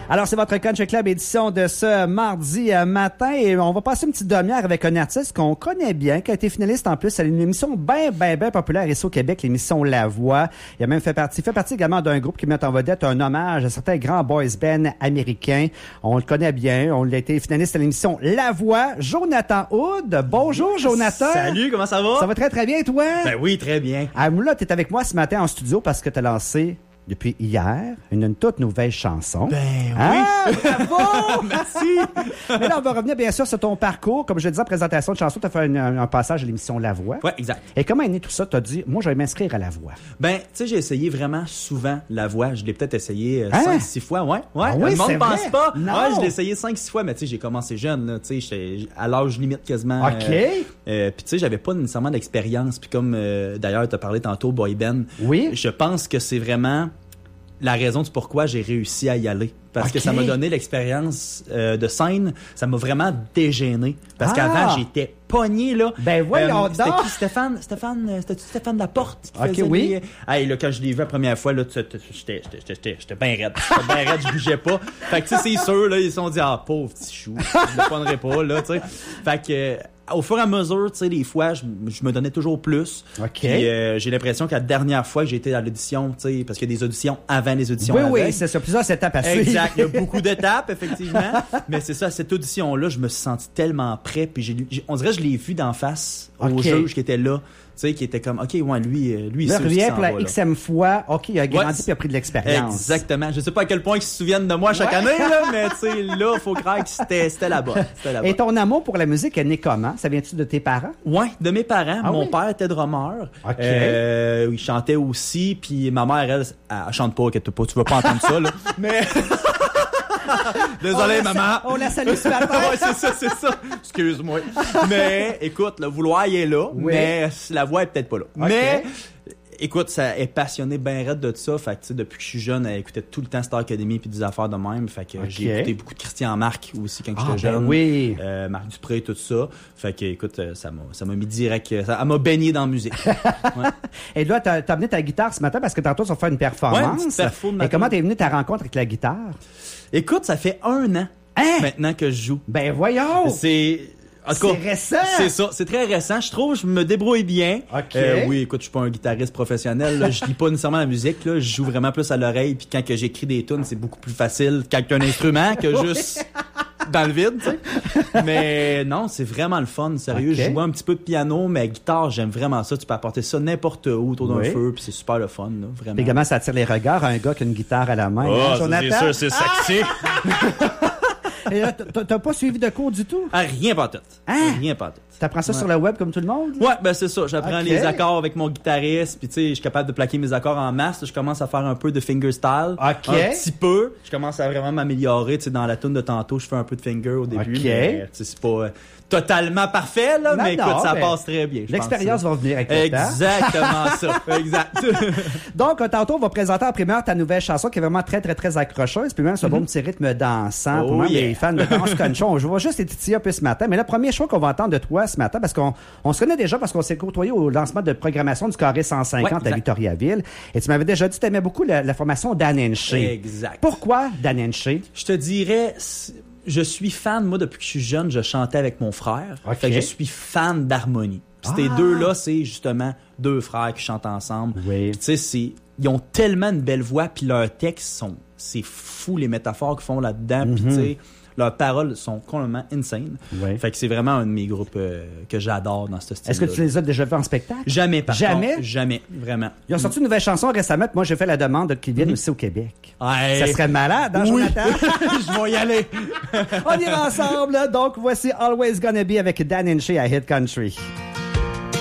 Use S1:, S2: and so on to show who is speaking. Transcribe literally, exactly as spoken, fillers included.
S1: Alors, c'est votre Country Club édition de ce mardi matin et on va passer une petite demi-heure avec un artiste qu'on connaît bien, qui a été finaliste en plus à une émission bien, bien, bien populaire ici au Québec, l'émission La Voix. Il a même fait partie, fait partie également d'un groupe qui met en vedette un hommage à certains grands boys bands américains. On le connaît bien, on a été finaliste à l'émission La Voix. Jonathan Hood. Bonjour, Jonathan.
S2: Salut, comment ça va?
S1: Ça va très, très bien, toi?
S2: Ben oui, très bien.
S1: Ah, là, t'es avec moi ce matin en studio parce que t'as lancé depuis hier, une, une toute nouvelle chanson.
S2: Ben
S1: ah,
S2: oui.
S1: Bravo!
S2: Merci.
S1: Mais là, on va revenir bien sûr sur ton parcours. Comme je le disais en présentation de chanson, tu as fait un, un, un passage à l'émission La Voix.
S2: Oui, exact.
S1: Et comment est né tout ça? Tu as dit, moi, je vais m'inscrire à La Voix.
S2: Ben, tu sais, j'ai essayé vraiment souvent La Voix. Je l'ai peut-être essayé euh,
S1: hein?
S2: cinq six fois. Ouais, ouais.
S1: Ah oui,
S2: le monde
S1: ne
S2: pense
S1: vrai?
S2: pas.
S1: Non.
S2: Ouais, je l'ai essayé cinq six fois, mais tu sais, j'ai commencé jeune, là. Tu sais, j'étais à l'âge limite quasiment.
S1: OK.
S2: Euh, euh, Puis tu sais, j'avais pas nécessairement d'expérience. Puis comme, euh, d'ailleurs, tu as parlé tantôt, boy band.
S1: Oui.
S2: Je pense que c'est vraiment la raison du pourquoi j'ai réussi à y aller. Parce
S1: okay.
S2: que ça m'a donné l'expérience euh, de scène. Ça m'a vraiment dégêné. Parce
S1: ah.
S2: qu'avant, j'étais pogné, là.
S1: Ben voyons
S2: euh, C'était
S1: donc.
S2: qui? Stéphane? Stéphane? C'était-tu Stéphane Laporte? Qui
S1: OK,
S2: faisait
S1: oui.
S2: Les... Hey, là, quand je l'ai vu la première fois, là, j'étais bien raide. J'étais bien raide, je bougeais pas. Fait que, tu sais, c'est sûr, là, ils se sont dit, ah, pauvre petit chou. Je le prendrai pas, là, tu sais. Fait que... Euh, au fur et à mesure, tu sais, des fois, je, je me donnais toujours plus.
S1: OK.
S2: Puis, euh, j'ai l'impression que la dernière fois que j'ai été à l'audition, tu sais, parce qu'il y a des auditions avant les auditions.
S1: Oui,
S2: avec.
S1: oui, c'est ça. Plusieurs étapes à suivre.
S2: Exact. Il y a beaucoup d'étapes, effectivement. Mais c'est ça, cette audition-là, je me suis senti tellement prêt. Puis j'ai, j'ai, on dirait que je l'ai vu d'en face
S1: OK.
S2: au juge qui était là. Tu sais, qui était comme, OK, ouais, lui, lui, il
S1: là,
S2: sait où il
S1: rien
S2: s'en
S1: pour la
S2: va, là.
S1: xème fois. OK, il a grandi
S2: Ouais,
S1: puis il a pris de l'expérience.
S2: Exactement. Je sais pas à quel point ils se souviennent de moi chaque
S1: ouais.
S2: année, là, mais tu sais, là, faut croire que c'était, c'était là-bas. C'était là-bas.
S1: Et ton amour pour la musique est né comment? Ça vient-tu de tes parents?
S2: Ouais, de mes parents.
S1: Ah
S2: Mon
S1: oui?
S2: père était drummer.
S1: OK.
S2: Euh, il chantait aussi, puis ma mère, elle, elle, elle chante pas, inquiète pas, tu vas pas entendre ça, là. Mais... Désolé,
S1: on
S2: maman.
S1: La, on la salue ce matin.
S2: Ouais, c'est ça, c'est ça. Excuse-moi. Mais, écoute, le vouloir, il est là, oui. Mais la voix est peut-être pas là. Okay. Mais, écoute, ça est passionné bien raide de ça. Fait que, tu sais, depuis que je suis jeune, elle écoutait tout le temps Star Academy puis des affaires de même. Fait que okay. J'ai écouté beaucoup de Christian Marc aussi quand
S1: ah,
S2: j'étais
S1: ben
S2: jeune.
S1: Oui.
S2: Euh, Marc Dupré, tout ça. Fait que, écoute, ça m'a, ça m'a mis direct, ça, elle m'a baigné dans la musique. Ouais.
S1: Et là, t'as, t'as amené ta guitare ce matin parce que tantôt, tu vas faire une performance.
S2: Ouais, une perfo de
S1: Et comment t'es venu ta rencontre avec la guitare?
S2: Écoute, ça fait un an
S1: hein?
S2: maintenant que je joue.
S1: Ben voyons!
S2: C'est... En tout cas,
S1: c'est récent!
S2: C'est ça, c'est très récent. Je trouve, je me débrouille bien.
S1: OK.
S2: Euh, oui, écoute, je suis pas un guitariste professionnel. Là. Je lis pas nécessairement la musique. Là. Je joue vraiment plus à l'oreille. Puis quand que j'écris des tunes, c'est beaucoup plus facile qu'avec un instrument que juste dans le vide. Tu sais. Mais non, c'est vraiment le fun. Sérieux, okay. Je joue un petit peu de piano, mais guitare, j'aime vraiment ça. Tu peux apporter ça n'importe où autour d'un oui. feu. Puis c'est super le fun, là, vraiment.
S1: Puis également, ça attire les regards. Un gars qui a une guitare à la main.
S2: Oh,
S1: hein,
S2: ça,
S1: Jonathan?
S2: c'est sûr, c'est sexy.
S1: Et là, t'as pas suivi de cours du tout?
S2: Ah, rien pas tout.
S1: Hein?
S2: Rien pas tout.
S1: T'apprends ça
S2: ouais.
S1: sur le web comme tout le monde?
S2: Ouais, ben c'est ça. J'apprends
S1: okay.
S2: les accords avec mon guitariste, puis tu sais, je suis capable de plaquer mes accords en masse. Je commence à faire un peu de fingerstyle.
S1: OK.
S2: Un petit peu. Je commence à vraiment m'améliorer. Tu sais, dans la tune de tantôt, je fais un peu de finger au début.
S1: OK.
S2: Mais, tu sais, c'est pas euh, totalement parfait, là,
S1: non,
S2: mais écoute,
S1: non,
S2: ça
S1: mais
S2: passe très bien.
S1: L'expérience va venir avec le
S2: Exactement ça. Exact.
S1: Donc, tantôt, on va présenter en primeur ta nouvelle chanson qui est vraiment très, très, très accrocheuse. Puis même, ce mm-hmm. bon petit rythme dansant.
S2: Oh,
S1: pour moi,
S2: yeah.
S1: les fans de danse country, on va juste les titiller un peu ce matin. Mais le premier choix qu'on va entendre de toi ce matin, parce qu'on on se connaît déjà parce qu'on s'est côtoyé au lancement de programmation du Carré cent cinquante ouais, à Victoriaville. Et tu m'avais déjà dit que tu aimais beaucoup la, la formation Dan and Shay.
S2: Exact.
S1: Pourquoi Dan and Shay?
S2: Je te dirais... Je suis fan, moi, depuis que je suis jeune, je chantais avec mon frère. Okay. Fait que je suis fan d'harmonie. Puis ah. Ces deux-là, c'est justement deux frères qui chantent ensemble.
S1: Oui.
S2: Tu sais, c'est... Ils ont tellement une belle voix, puis leurs textes sont... C'est fou, les métaphores qu'ils font là-dedans. Mm-hmm. Puis tu sais, leurs paroles sont complètement insane. Oui. Fait que c'est vraiment un de mes groupes euh, que j'adore dans ce style.
S1: Est-ce que tu les as déjà vus en spectacle?
S2: Jamais, par
S1: Jamais?
S2: contre. Jamais, vraiment.
S1: Ils ont sorti une nouvelle chanson récemment, puis moi, j'ai fait la demande qu'ils viennent mm-hmm. aussi au Québec.
S2: Ouais.
S1: Ça serait malade, hein,
S2: oui.
S1: Jonathan?
S2: Je vais y aller.
S1: On ira ensemble. Donc, voici Always Gonna Be avec Dan and Shay à Hit Country.